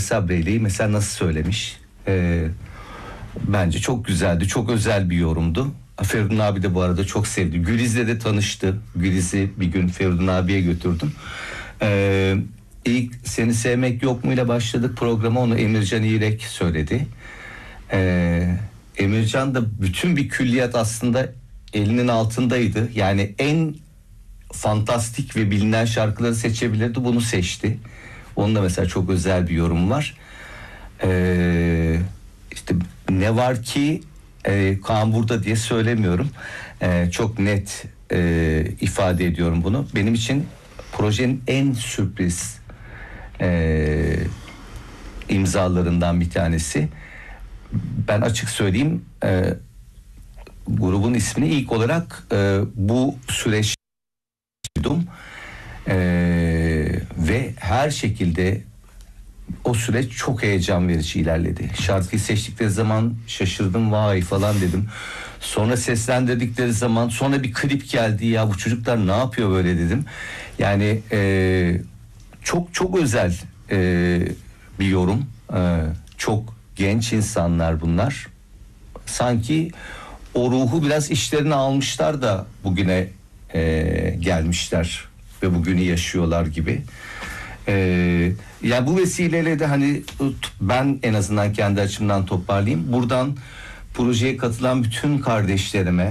Sabreyli'yi mesela nasıl söylemiş? Bence çok güzeldi. Çok özel bir yorumdu. Feridun abi de bu arada çok sevdi. Güliz'le de tanıştı. Güliz'i bir gün Feridun abiye götürdüm. İlk Seni Sevmek Yok mu ile başladık programa, onu Emircan İrek söyledi. Emircan da bütün bir külliyat aslında elinin altındaydı. Yani en fantastik ve bilinen şarkıları seçebilirdi. Bunu seçti. Onun da mesela çok özel bir yorum var. İşte ne var ki Kaan burada diye söylemiyorum. Çok net ifade ediyorum bunu. Benim için projenin en sürpriz imzalarından bir tanesi. Ben açık söyleyeyim, grubun ismini ilk olarak bu süreç duydum. Ve her şekilde o süreç çok heyecan verici ilerledi. Şarkıyı seçtikleri zaman şaşırdım, vay falan dedim. Sonra seslendirdikleri zaman, sonra bir klip geldi, ya bu çocuklar ne yapıyor böyle dedim. Yani çok çok özel bir yorum. Çok genç insanlar bunlar. Sanki o ruhu biraz işlerine almışlar da bugüne gelmişler ve bugünü yaşıyorlar gibi. Yani bu vesileyle de hani ben en azından kendi açımdan toparlayayım. Buradan projeye katılan bütün kardeşlerime,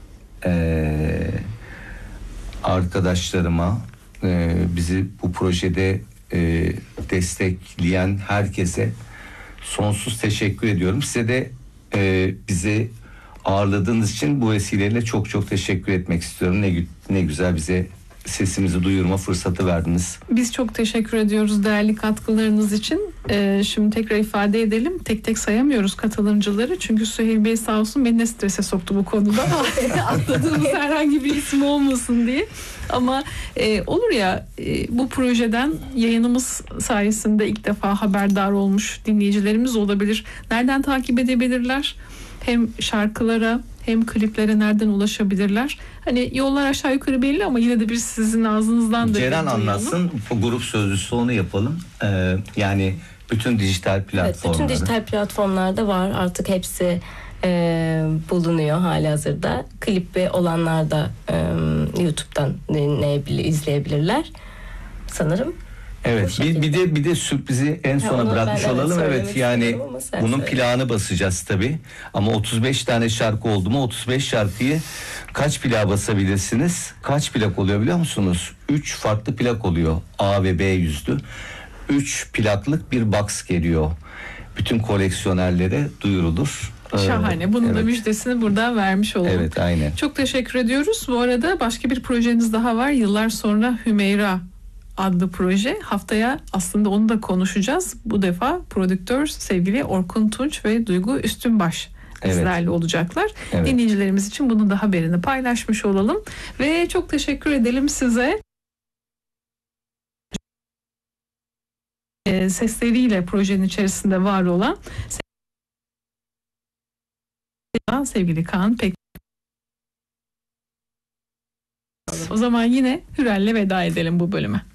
arkadaşlarıma, bizi bu projede destekleyen herkese sonsuz teşekkür ediyorum. Size de bizi ağırladığınız için bu vesileyle çok çok teşekkür etmek istiyorum. Ne güzel bize sesimizi duyurma fırsatı verdiniz. Biz çok teşekkür ediyoruz değerli katkılarınız için. Şimdi tekrar ifade edelim. Tek tek sayamıyoruz katılımcıları. Çünkü Süheyl Bey sağ olsun beni de strese soktu bu konuda. Atladığımız herhangi bir isim olmasın diye. Ama olur ya, bu projeden yayınımız sayesinde ilk defa haberdar olmuş dinleyicilerimiz olabilir. Nereden takip edebilirler? Hem şarkılara hem kliplere nereden ulaşabilirler? Hani yollar aşağı yukarı belli ama yine de bir sizin ağzınızdan da Ceren anlatsın. Bu grup sözcüsü, onu yapalım. Yani bütün dijital platformlarda. Evet, bütün dijital platformlarda var. Artık hepsi bulunuyor halihazırda. Klibi olanlar da YouTube'dan izleyebilirler sanırım. Evet, bir de sürprizi en sona bırakmış olalım. Evet, yani bunun plağını basacağız tabii. Ama 35 tane şarkı oldu mu 35 şarkıyı kaç plağa basabilirsiniz? Kaç plak oluyor biliyor musunuz? 3 farklı plak oluyor. A ve B yüzlü. 3 plaklık bir box geliyor. Bütün koleksiyonerlere duyurulur. Şahane. Bunun da Evet. müjdesini burada vermiş olduk. Evet, aynen. Çok teşekkür ediyoruz. Bu arada başka bir projeniz daha var. Yıllar sonra Hümeyra adlı proje. Haftaya aslında onu da konuşacağız. Bu defa prodüktör sevgili Orkun Tunç ve Duygu Üstünbaş bizlerle olacaklar. Evet. Dinleyicilerimiz için bunun da haberini paylaşmış olalım. Ve çok teşekkür edelim size. Sesleriyle projenin içerisinde var olan sevgili Kaan Pek. O zaman yine Hürel'le veda edelim bu bölüme.